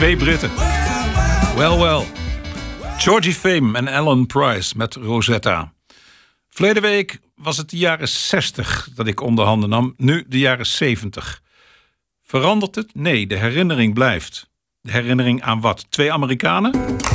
2 Britten. Well. Georgie Fame en Alan Price met Rosetta. Verleden week was het de jaren 60 dat ik onder handen nam. Nu de jaren 70. Verandert het? Nee, de herinnering blijft. De herinnering aan wat? 2 Amerikanen?